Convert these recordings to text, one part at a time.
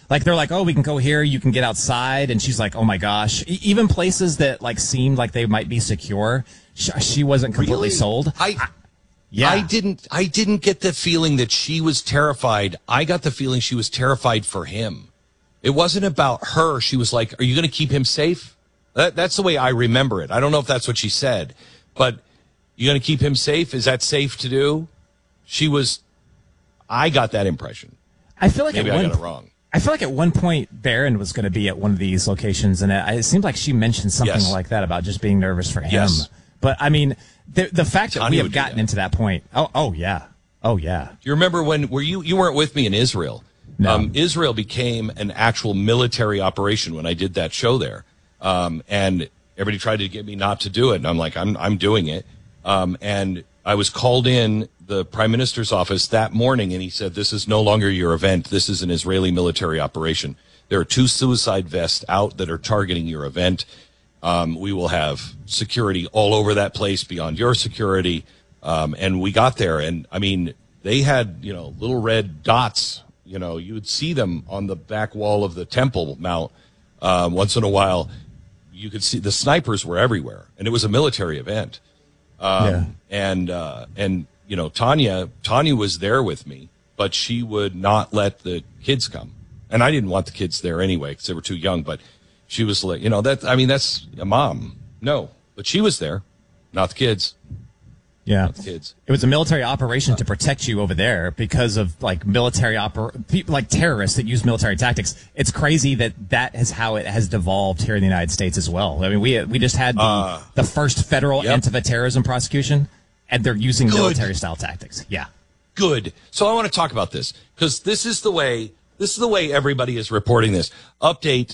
Like they're like, oh, we can go here, you can get outside, and she's like, oh my gosh. Even places that like seemed like they might be secure, she wasn't completely Really? sold. Yeah. I didn't get the feeling that she was terrified. I got the feeling she was terrified for him. It wasn't about her. She was like, are you going to keep him safe? That's the way I remember it. I don't know if that's what she said, but you going to keep him safe? Is that safe to do? I got that impression. I feel like maybe I got it wrong. I feel like at one point Barron was going to be at one of these locations, and it seemed like she mentioned something like that about just being nervous for him. Yes. But I mean, the fact that we Tanya have gotten into that point. Oh yeah. Do you remember when you weren't with me in Israel? No. Israel became an actual military operation when I did that show there. And everybody tried to get me not to do it. And I'm like, I'm doing it. And I was called in the prime minister's office that morning, and he said, this is no longer your event. This is an Israeli military operation. There are 2 suicide vests out that are targeting your event. We will have security all over that place beyond your security. And we got there, and I mean, they had, little red dots. You would see them on the back wall of the Temple Mount. Once in a while, you could see the snipers were everywhere, and it was a military event. And Tanya was there with me, but she would not let the kids come. And I didn't want the kids there anyway because they were too young, but she was like, that's a mom. No, but she was there, not the kids. Yeah. Not the kids. It was a military operation to protect you over there because of like people like terrorists that use military tactics. It's crazy that is how it has devolved here in the United States as well. I mean, we just had the first federal anti-terrorism prosecution, and they're using military style tactics. Yeah. Good. So I want to talk about this because this is the way everybody is reporting this. Update,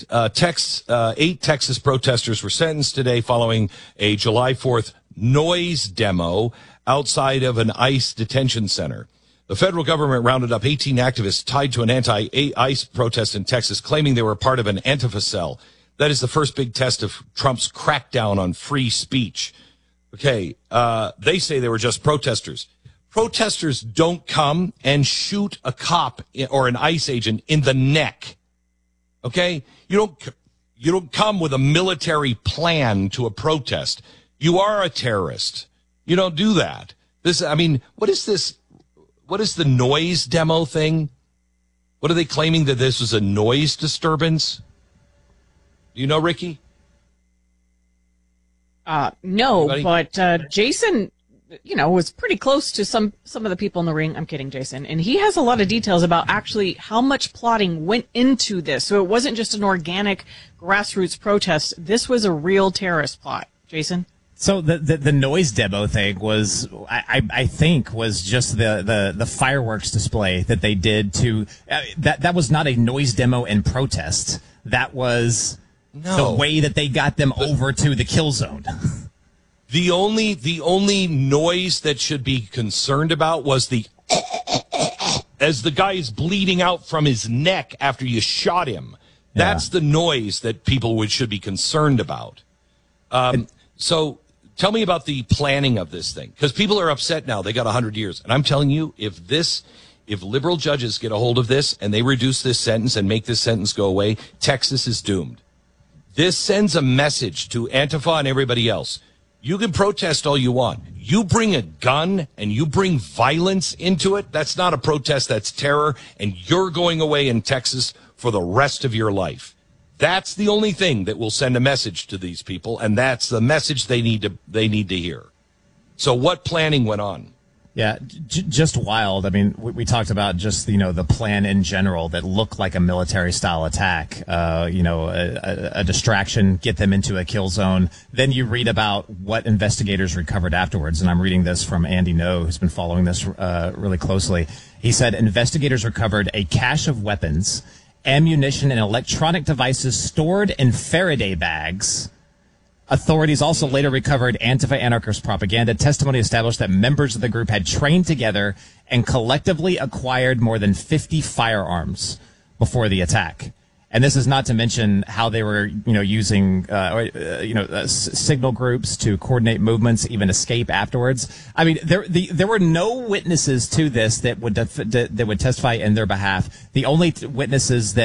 8 Texas protesters were sentenced today following a July 4th noise demo outside of an ICE detention center. The federal government rounded up 18 activists tied to an anti-ICE protest in Texas, claiming they were part of an Antifa cell. That is the first big test of Trump's crackdown on free speech. Okay, they say they were just protesters. Protesters don't come and shoot a cop or an ICE agent in the neck. Okay? You don't come with a military plan to a protest. You are a terrorist. You don't do that. What is this? What is the noise demo thing? What are they claiming, that this was a noise disturbance? Do you know, Ricky? No, Anybody? but Jason, was pretty close to some of the people in the ring. I'm kidding, Jason. And he has a lot of details about actually how much plotting went into this. So it wasn't just an organic grassroots protest. This was a real terrorist plot. Jason? So the noise demo thing was, I think, was just the fireworks display that they did to that was not a noise demo and protest. That was the way that they got them over to the kill zone. The only noise that should be concerned about was the as the guy is bleeding out from his neck after you shot him. Yeah. That's the noise that people should be concerned about. So tell me about the planning of this thing, because people are upset now. They got 100 years. And I'm telling you, if liberal judges get a hold of this and they reduce this sentence and make this sentence go away, Texas is doomed. This sends a message to Antifa and everybody else. You can protest all you want. You bring a gun and you bring violence into it, that's not a protest, that's terror, and you're going away in Texas for the rest of your life. That's the only thing that will send a message to these people, and that's the message they need to hear. So what planning went on? Yeah, just wild. I mean, we talked about just, the plan in general that looked like a military-style attack, a distraction, get them into a kill zone. Then you read about what investigators recovered afterwards, and I'm reading this from Andy No, who's been following this really closely. He said investigators recovered a cache of weapons, ammunition, and electronic devices stored in Faraday bags. Authorities also later recovered Antifa-anarchist propaganda. Testimony established that members of the group had trained together and collectively acquired more than 50 firearms before the attack. And this is not to mention how they were, using, signal groups to coordinate movements, even escape afterwards. I mean, there were no witnesses to this that would testify in their behalf. The only witnesses that